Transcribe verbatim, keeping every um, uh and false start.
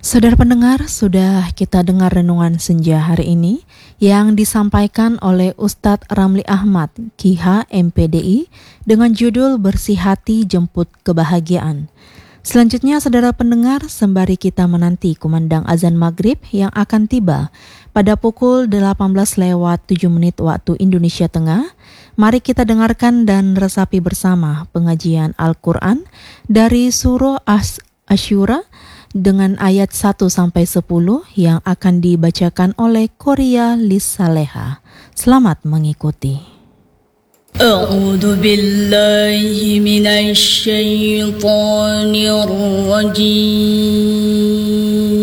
Saudara pendengar, sudah kita dengar renungan senja hari ini yang disampaikan oleh Ustadz Ramli Ahmad, K H M P D I, dengan judul Bersih Hati Jemput Kebahagiaan. Selanjutnya, saudara pendengar, sembari kita menanti kumandang azan maghrib yang akan tiba pada pukul delapan belas lewat tujuh menit waktu Indonesia Tengah, mari kita dengarkan dan resapi bersama pengajian Al-Quran dari Surah Asy-Syura dengan ayat satu sampai sepuluh yang akan dibacakan oleh Korea Lissaleha. Selamat mengikuti. A'udzu billahi minasy syaithanir rajim.